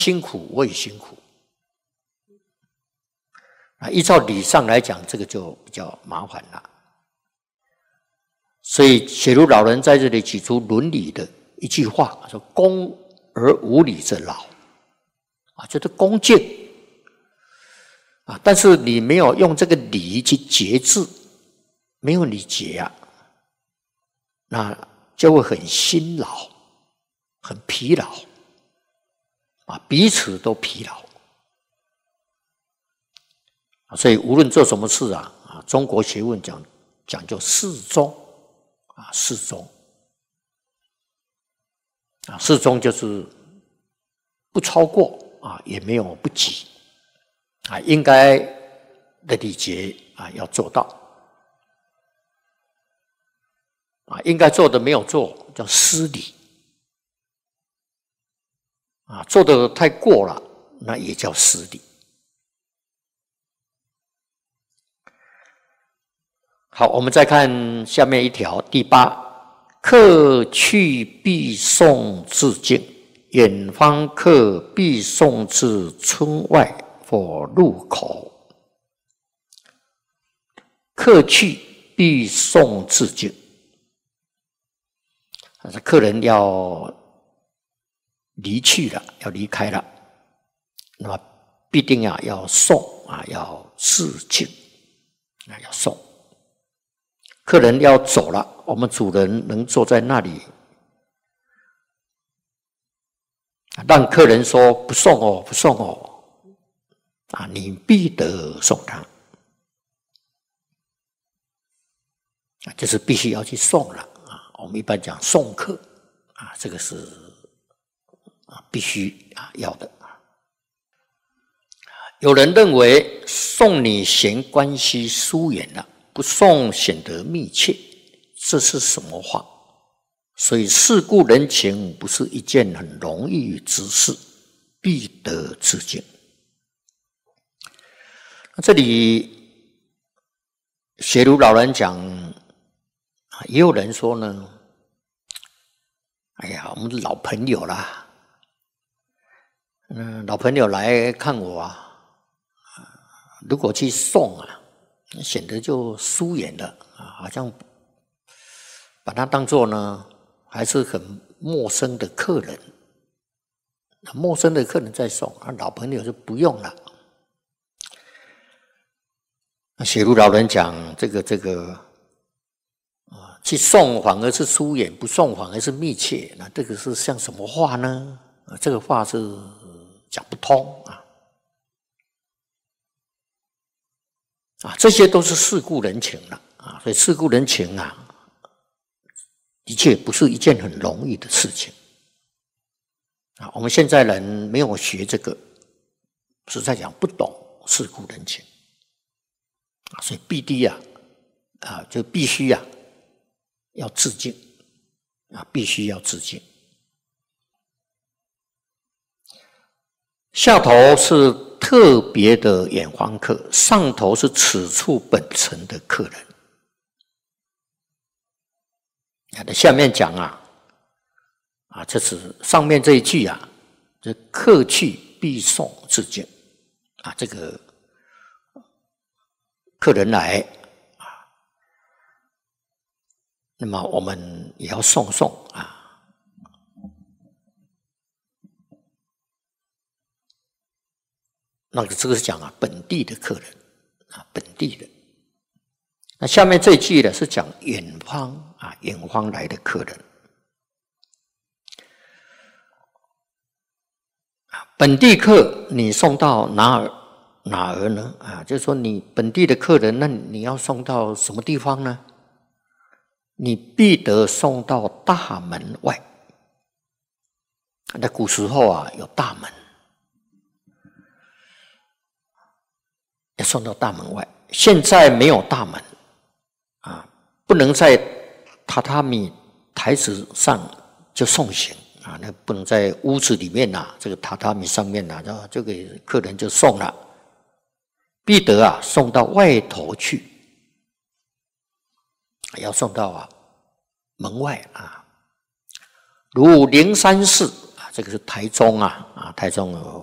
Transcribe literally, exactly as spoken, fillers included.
辛苦我也辛苦。啊，依照礼上来讲，这个就比较麻烦了。所以写如老人在这里举出伦理的一句话，说“恭而无礼则老”，啊，就是恭敬啊，但是你没有用这个礼去节制，没有礼节啊，那就会很辛劳，很疲劳啊，彼此都疲劳。所以无论做什么事啊，啊，中国学问讲讲究适中啊，适中啊，适中就是不超过啊，也没有不及啊，应该的礼节啊要做到啊，应该做的没有做叫失礼啊，做的太过了那也叫失礼。好，我们再看下面一条，第八，客去必送致敬，远方客必送至村外或路口。客去必送致敬，客人要离去了，要离开了，那么必定啊要送啊，要致敬啊，要送。客人要走了，我们主人能坐在那里，让客人说不送哦，不送哦，啊，你必得送他，啊，就是必须要去送了啊。我们一般讲送客啊，这个是啊必须啊要的。有人认为送你嫌关系疏远了，不送显得密切，这是什么话？所以世故人情不是一件很容易之事，必得致敬。这里学儒老人讲，也有人说呢，哎呀，我们老朋友啦，嗯，老朋友来看我啊，如果去送啊，显得就疏远了啊，好像把他当作呢还是很陌生的客人，陌生的客人再送啊，老朋友就不用了。学儒老人讲这个这个啊，去送反而是疏远，不送反而是密切，那这个是像什么话呢？啊，这个话是讲不通啊。啊，这些都是世故人情了啊，所以世故人情啊，的确不是一件很容易的事情啊。我们现在人没有学这个，实在讲不懂世故人情啊，所以必定啊啊，就必须啊要致敬啊，必须要致敬。下头是特别的远方客，上头是此处本城的客人。下面讲啊，啊，这是上面这一句啊，这客去必送致敬啊，这个客人来啊，那么我们也要送送啊。那个这个是讲啊，本地的客人啊，本地的。那下面这一句呢，是讲远方啊，远方来的客人。本地客你送到哪儿哪儿呢？啊，就是说你本地的客人，那你要送到什么地方呢？你必得送到大门外。那古时候啊，有大门。要送到大门外，现在没有大门啊，不能在榻榻米台子上就送行啊，那不能在屋子里面呐，这个榻榻米上面呐，就给客人就送了，必得啊送到外头去，要送到啊门外啊，如灵山寺啊， 这个是台中啊啊，台中